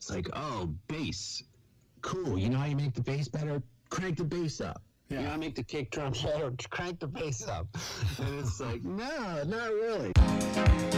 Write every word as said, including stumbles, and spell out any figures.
it's like, oh, bass. Cool. You know how you make the bass better? Crank the bass up. Yeah. You know how to make the kick drum better? Crank the bass up. And it's like, no, not really.